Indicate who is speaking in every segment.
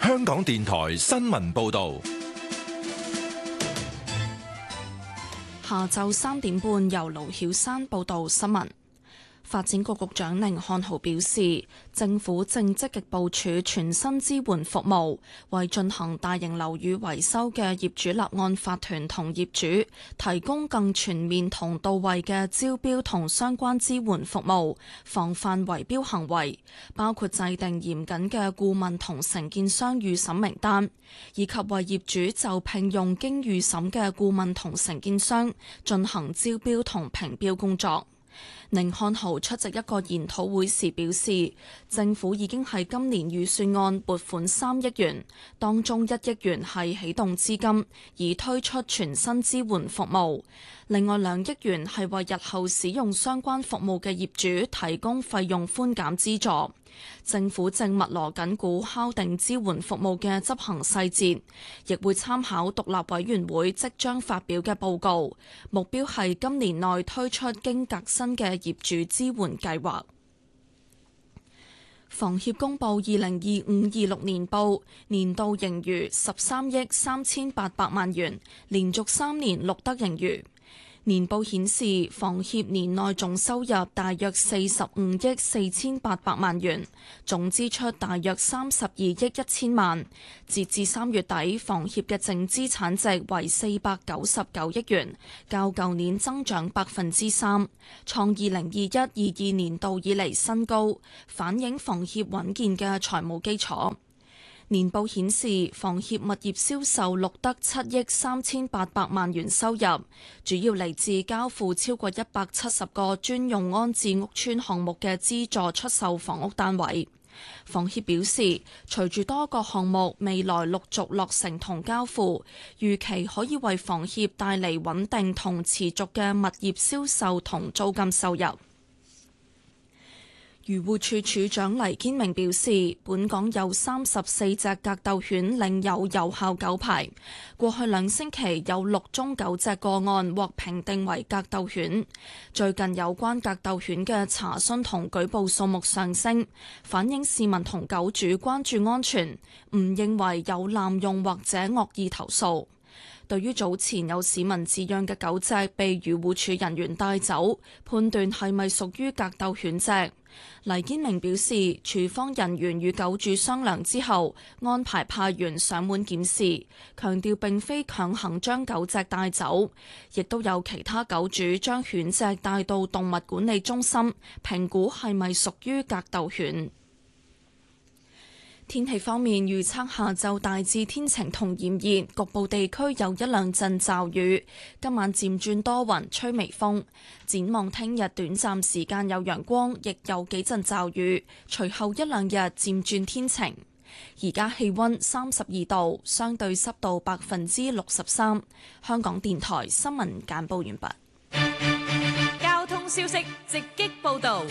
Speaker 1: 香港電台新聞報道。
Speaker 2: 下晝3點半，由盧曉山報道新聞。發展局局長甯漢豪表示，政府正積極部署全新支援服務，為進行大型樓宇維修嘅業主立案法團同業主提供更全面同到位嘅招標同相關支援服務，防範圍標行為，包括制定嚴謹嘅顧問同承建商預審名單，以及為業主就聘用經預審嘅顧問同承建商進行招標同評標工作。甯漢豪出席一個研討會時表示，政府已經喺今年預算案撥款3億元，當中1億元係啟動資金，以推出全新支援服務。另外2億元係為日後使用相關服務嘅業主提供費用寬減資助。政府正密鑼緊鼓敲定支援服務嘅執行細節，亦會參考獨立委員會即將發表嘅報告，目標係今年內推出經革新嘅業主支援計劃。房協公布2025-26年報，年度盈餘13億3800萬元，連續3年錄得盈餘。年報顯示，房協年內總收入大約45億4800萬元，總支出大約32億1000萬。截至3月底，房協嘅淨資產值為499億元，較舊年增長3%，創2021-22年度以嚟新高，反映房協穩健嘅財務基礎。年報顯示，房協物業銷售錄得7億3800萬元收入，主要嚟自交付超過170個專用安置屋邨項目嘅資助出售房屋單位。房協表示，隨住多個項目未來陸續落成同交付，預期可以為房協帶嚟穩定同持續嘅物業銷售同租金收入。漁護署署長黎堅明表示，本港有34隻格鬥犬領有有效狗牌，過去2星期有6宗狗隻個案獲評定為格鬥犬。最近有關格鬥犬嘅查詢同舉報數目上升，反映市民同狗主關注安全，唔認為有濫用或者惡意投訴。對於早前有市民飼養嘅狗隻被漁護署人員帶走，判斷係咪屬於格鬥犬隻，黎堅明表示，署方人員與狗主商量之後，安排派員上門檢視，強調並非強行將狗隻帶走，亦都有其他狗主將犬隻帶到動物管理中心，評估係咪屬於格鬥犬。天氣方面，預測下晝大致天晴同炎熱，局部地區有1-2陣驟雨。今晚漸轉多雲，吹微風。展望聽日短暫時間有陽光，亦有幾陣驟雨。隨後1-2日漸轉天晴。而家氣溫32度，相對濕度63%。香港電台新聞簡報完畢。
Speaker 3: 交通消息直擊報道。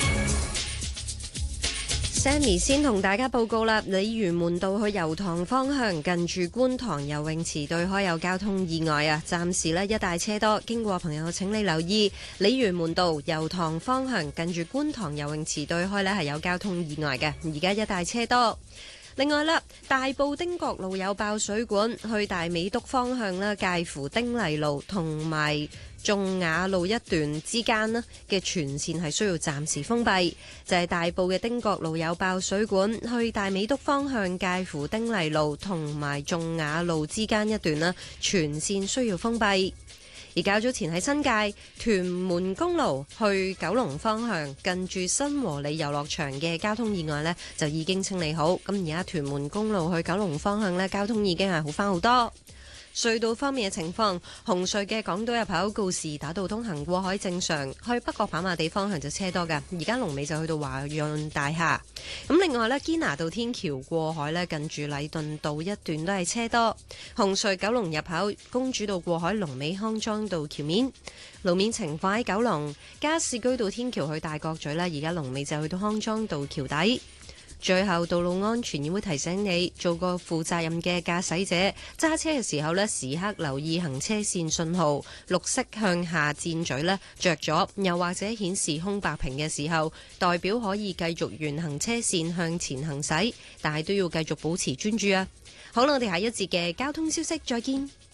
Speaker 4: Sammy 先同大家報告啦，鯉魚門道去油塘方向近住觀塘游泳池對開有交通意外啊，暫時呢一帶車多，經過朋友請你留意鯉魚門道油塘方向近住觀塘游泳池對開呢係有交通意外嘅，而家一帶車多。另外啦，大埔汀角路有爆水管，去大美督方向呢介乎丁麗路同埋仲雅路一段之間呢嘅全線係需要暫時封閉，就係大埔嘅汀角路有爆水管，去大美督方向介乎丁麗路同埋仲雅路之間一段呢全線需要封閉。而較早前喺新界屯門公路去九龍方向近住新和里遊樂場嘅交通意外呢就已經清理好，咁而家屯門公路去九龍方向呢交通已經係好返好多。隧道方面嘅情況，紅隧嘅港島入口告士打道東行過海正常，去北角跑馬地方向就車多㗎。而家龍尾就去到華潤大廈。咁另外呢，堅拿道天橋過海呢，近住禮頓道一段都係車多。紅隧九龍入口公主道過海龍尾康莊道橋面。路面情況喺九龍加士居道天橋去大角咀呢，而家龍尾就去到康莊道橋底。 最後，道路安全議會提醒你，做個負責任嘅駕駛者，揸車嘅時候呢，時刻留意行車線信號，綠色向下箭嘴呢着咗，又或者顯示空白屏嘅時候，代表可以繼續沿行車線向前行駛，但係都要繼續保持專注啊！好啦，我哋下一節嘅交通消息再見。